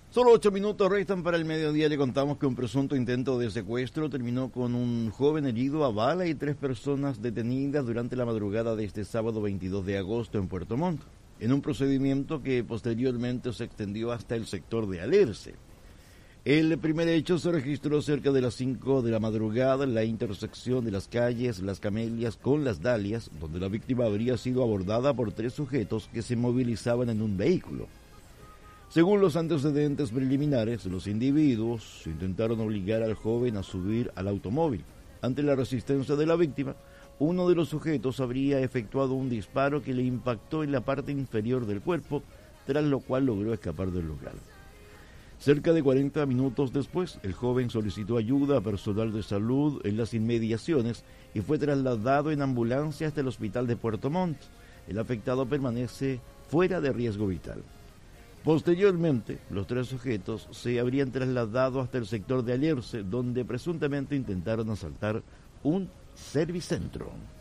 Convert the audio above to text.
Solo 8 minutos restan para el mediodía. Le contamos que un presunto intento de secuestro terminó con un joven herido a bala y 3 personas detenidas durante la madrugada de este sábado 22 de agosto en Puerto Montt, en un procedimiento que posteriormente se extendió hasta el sector de Alerce. El primer hecho se registró cerca de las 5 de la madrugada en la intersección de las calles Las Camelias con Las Dalias, donde la víctima habría sido abordada por 3 sujetos que se movilizaban en un vehículo. Según los antecedentes preliminares, los individuos intentaron obligar al joven a subir al automóvil. Ante la resistencia de la víctima, uno de los sujetos habría efectuado un disparo que le impactó en la parte inferior del cuerpo, tras lo cual logró escapar del lugar. Cerca de 40 minutos después, el joven solicitó ayuda a personal de salud en las inmediaciones y fue trasladado en ambulancia hasta el hospital de Puerto Montt. El afectado permanece fuera de riesgo vital. Posteriormente, los 3 sujetos se habrían trasladado hasta el sector de Alerce, donde presuntamente intentaron asaltar un servicentro.